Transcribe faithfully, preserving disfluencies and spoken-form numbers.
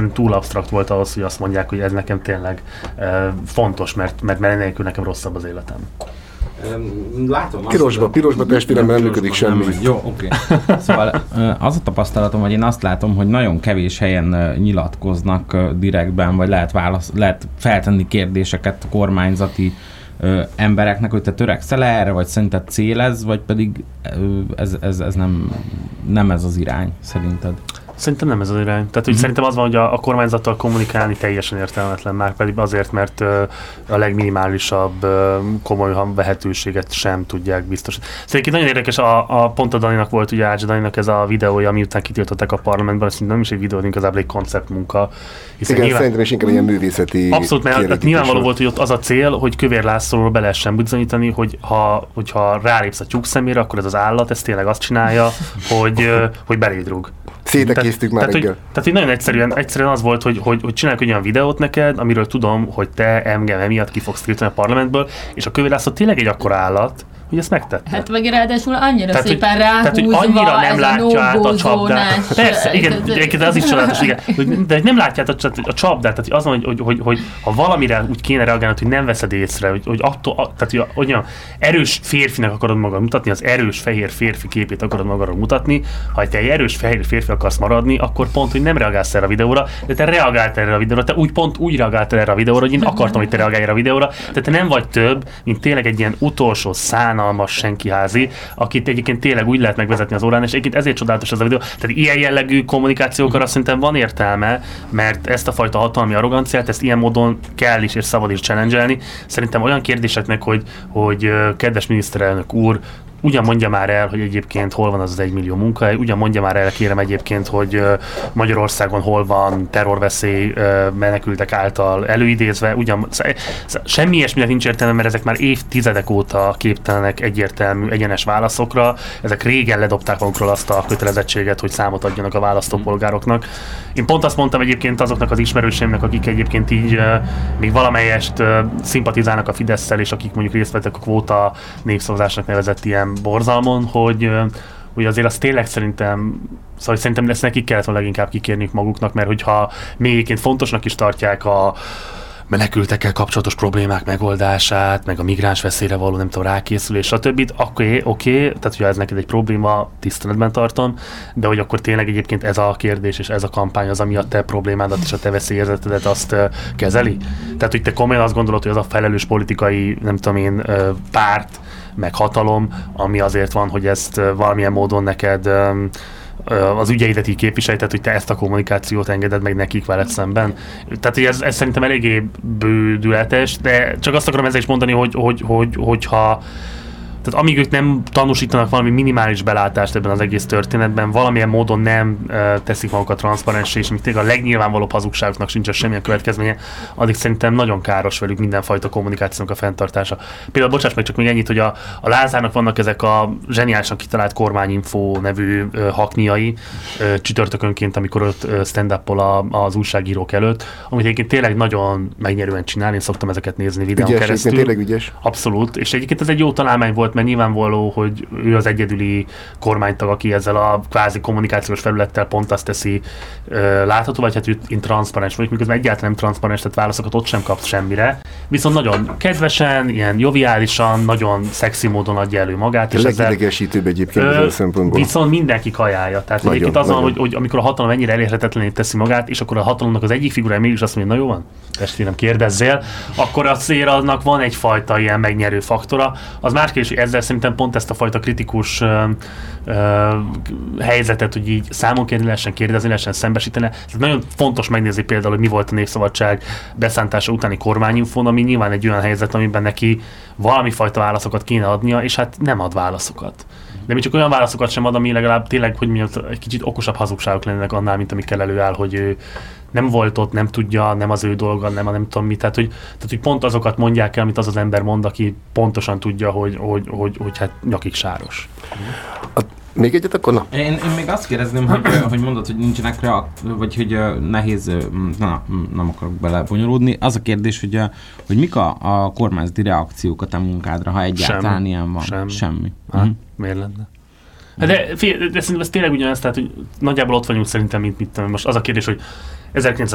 szerintem túl absztrakt volt ahhoz, hogy azt mondják, hogy ez nekem tényleg uh, fontos, mert, mert, mert nélkül nekem rosszabb az életem. Látom pirosba, pirosba testvéremben nem működik semmi. Jó, oké. Okay. Szóval az a tapasztalatom, hogy én azt látom, hogy nagyon kevés helyen nyilatkoznak direktben, vagy lehet, válasz, lehet feltenni kérdéseket a kormányzati ö, embereknek, hogy te törekszel erre, vagy szerinted cél ez, vagy pedig ö, ez, ez, ez nem, nem ez az irány, szerinted? Szerintem nem ez az irány. Tehát, hogy mm. szerintem az van, hogy a, a kormányzattal kommunikálni teljesen értelmetlen, már pedig azért, mert uh, a legminimálisabb uh, komoly vehetőséget sem tudják biztosítani. Szerintem nagyon érdekes, a, a pont a Daninak volt, ugye Ács Daninak ez a videója, miután kitiltották a parlamentben, azt nem is egy videó, inkább egy konceptmunka. Igen, nyilván, szerintem is inkább ilyen művészeti. Abszolút, mert nyilvánvaló volt, hogy ott az a cél, hogy Kövér Lászlóról be lehessen bizonyítani, hogy ha, hogyha rálépsz a tyúk szemére, akkor ez az állat, ez tényleg azt csinálja, hogy, uh, hogy beléd rúg. Szétekésztük már tehát, reggel. Hogy, tehát, hogy nagyon egyszerűen, egyszerűen az volt, hogy, hogy, hogy csinálok egy olyan videót neked, amiről tudom, hogy te engem emiatt ki fogsz tiltani a parlamentből, és a Kövér László tényleg egy akkora állat, hogy ezt megtette. Hát meg ráadásul annyira tehát, szépen hogy, ráhúzva tehát, hogy annyira nem ez látja a át a csapdát. zónás. Persze, igen, egyébként az is csodálatos, igen. De hogy nem látja át a csapdát, tehát az van, hogy, hogy, hogy, hogy ha valamire úgy kéne reagálnod, hogy nem veszed észre, hogy, hogy attól, tehát hogy olyan erős férfinek akarod magad mutatni, az erős fehér férfi képét akarod magadról mutatni, ha te egy erős fehér férfi akarsz maradni, akkor pont, hogy nem reagálsz erre a videóra, de te reagáltál erre a videóra, te úgy pont úgy reagáltál erre a videóra, hogy én akartam, hogy te reagálj erre a videóra, tehát te nem vagy több, mint tényleg egy ilyen utolsó szánalmas senki házi, akit egyébként tényleg úgy lehet megvezetni az órán, és egyébként ezért csodálatos ez a videó. Tehát ilyen jellegű kommunikációkra szerintem van értelme, mert ezt a fajta hatalmi arroganciát, ezt ilyen módon kell is és szabad is challenge-elni. Szerintem olyan kérdéseknek, hogy, hogy kedves miniszterelnök úr, ugyan mondja már el, hogy egyébként hol van az az egymillió munkahely, ugyan mondja már el, kérem egyébként, hogy Magyarországon hol van terrorveszély menekültek által előidézve, ugyan semmi ilyesminek nincs értelme, mert ezek már évtizedek óta képtelenek egyértelmű, egyenes válaszokra, ezek régen ledobták magukról azt a kötelezettséget, hogy számot adjanak a választópolgároknak. Én pont azt mondtam egyébként azoknak az ismerőseimnek, akik egyébként így még valamelyest szimpatizálnak a Fidesszel, és akik mondjuk részt vettek a kvóta népszavazásnak nevezett ilyen borzalmon, hogy, hogy azért az tényleg szerintem, szóval szerintem ezt nekik kellett volna leginkább kikérniük maguknak, mert hogyha még egyébként fontosnak is tartják a menekültekkel kapcsolatos problémák megoldását, meg a migráns veszélyre való, nem tudom, rákészülés, stb. Oké, okay, oké, okay, tehát hogyha ez neked egy probléma, tiszteletben tartom, de hogy akkor tényleg egyébként ez a kérdés és ez a kampány az, ami a te problémádat és a te veszélyérzetedet azt uh, kezeli? Tehát, hogy te komolyan azt gondolod, hogy az a felelős politikai, nem tudom én, uh, párt, meg hatalom, ami azért van, hogy ezt uh, valamilyen módon neked um, az ügyeidet így képviselj, tehát hogy te ezt a kommunikációt engeded meg nekik veled szemben. Tehát ez, ez szerintem eléggé bődületes, de csak azt akarom ezzel is mondani, hogy, hogy, hogy, hogyha tehát amíg ők nem tanúsítanak valami minimális belátást ebben az egész történetben, valamilyen módon nem uh, teszik magukat transzparensé, és még tényleg a legnyilvánvalóbb hazugságoknak sincs semmilyen következménye, addig szerintem nagyon káros velük mindenfajta kommunikációnak a fenntartása. Például, bocsáss meg csak még ennyit, hogy a, a Lázárnak vannak ezek a zseniálisan kitalált kormányinfo nevű uh, hakniai uh, csütörtökönként, amikor ott uh, stand-up-ol az újságírók előtt, amit egyébként tényleg nagyon megnyerően csinál, én szoktam ezeket nézni videón ügyes, keresztül. tényleg ügyes. Abszolút, és egyébként ez egy jó találmány volt, mert nyilvánvaló, hogy ő az egyedüli kormánytag, aki ezzel a kvázi kommunikációs felülettel pont azt teszi uh, látható, vagy hát én transzparens vagyok, miközben egyáltalán nem transzparens, tehát válaszokat ott sem kapsz semmire. Viszont nagyon kedvesen, ilyen joviálisan, nagyon szexi módon adja elő magát. A legidegesítőbb egyébként ö, a szempontból. Viszont mindenki kajálja. Tehát nagyon, egyébként az van, hogy, hogy amikor a hatalom ennyire elérhetetlenné teszi magát, és akkor a hatalomnak az egyik figurája mégis azt mondja, na jó van, testvérem, kérdezzél, akkor azért annak van egyfajta ilyen megnyerő faktora. Az más kérdés, hogy ezzel szerintem pont ezt a fajta kritikus uh, uh, helyzetet, hogy így számon kérni lehessen, kérdezni lehessen, szembesíteni. Tehát nagyon fontos megnézni például, hogy mi volt a Népszabadság beszántása utáni kormányinfón, ami nyilván egy olyan helyzet, amiben neki valami fajta válaszokat kéne adnia, és hát nem ad válaszokat. De még csak olyan válaszokat sem ad, ami legalább tényleg, hogy mondjam, egy kicsit okosabb hazugságok lennének annál, mint amikkel előáll, hogy ő nem volt ott, nem tudja, nem az ő dolga, nem a nem tudom mit. Tehát hogy, tehát, hogy pont azokat mondják el, amit az az ember mond, aki pontosan tudja, hogy, hogy, hogy, hogy hát nyakig sáros. A, még egyet akkor na? Én, én még azt kérdezném, hogy, hogy mondod, hogy nincsenek reakt, vagy hogy nehéz, na, nem akarok belebonyolódni. Az a kérdés, hogy, hogy mik a, a kormányzati reakciók a te munkádra, ha egyáltalán Semmi. ilyen van? Semmi. Semmi. Hát, uh-huh. Miért lenne? Hát de, de, de szerintem ez tényleg ugyanaz, tehát hogy nagyjából ott vagyunk szerintem, mint mit tudom. Most az a kérdés, hogy